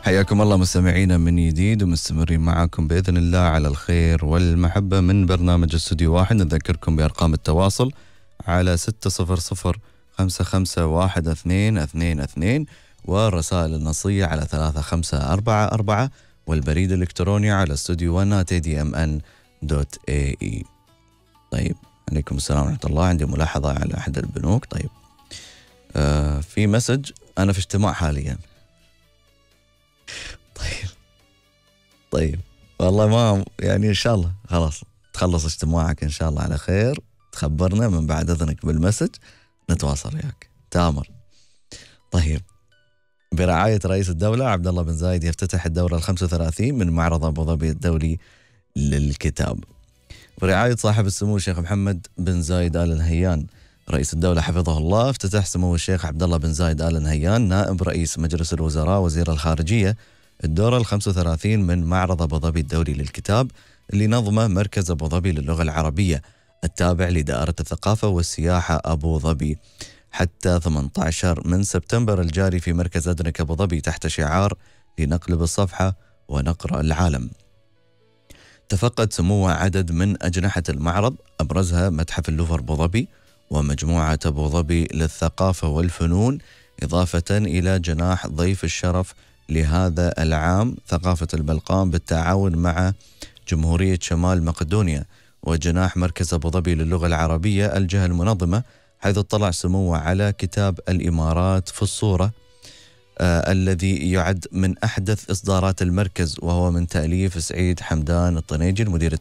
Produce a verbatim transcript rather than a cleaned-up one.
حياكم الله مستمعينا من جديد، ومستمرين معاكم بإذن الله على الخير والمحبة من برنامج استوديو واحد. نذكركم بأرقام التواصل على ستة صفر صفر خمسة خمسة واحد اثنين اثنين اثنين، والرسائل النصية على ثلاثة خمسة أربعة أربعة، والبريد الإلكتروني على استوديو ون آت دي إم إن دوت إيه إي. طيب، عليكم السلام ورحمة الله. عندي ملاحظة على أحد البنوك. طيب، آه في مسج، أنا في اجتماع حاليا. طيب طيب والله ما يعني إن شاء الله خلاص تخلص اجتماعك إن شاء الله على خير، تخبرنا من بعد إذنك بالمسج نتواصل وياك. تامر. طيب، برعاية رئيس الدولة عبد الله بن زايد يفتتح الدورة الخمسة وثلاثين من معرض أبو ظبي الدولي للكتاب. برعاية صاحب السمو الشيخ محمد بن زايد آل نهيان رئيس الدولة حفظه الله، افتتح سمو الشيخ عبد الله بن زايد آل نهيان نائب رئيس مجلس الوزراء وزير الخارجية الدورة الخمسة وثلاثين من معرض أبو ظبي الدولي للكتاب، اللي نظمه مركز أبو ظبي للغة العربية التابع لدائرة الثقافة والسياحة أبو ظبي حتى ثمانية عشر من سبتمبر الجاري في مركز أدرك أبو ظبي تحت شعار لنقلب الصفحة ونقرأ العالم. تفقد سموه عدد من أجنحة المعرض، أبرزها متحف اللوفر أبو ظبي ومجموعة أبو ظبي للثقافة والفنون، إضافة إلى جناح ضيف الشرف لهذا العام ثقافة البلقان بالتعاون مع جمهورية شمال مقدونيا، وجناح مركز أبو ظبي للغة العربية الجهة المنظمة، حيث اطلع سموه على كتاب الإمارات في الصورة آه الذي يعد من أحدث إصدارات المركز، وهو من تأليف سعيد حمدان الطنيجي المدير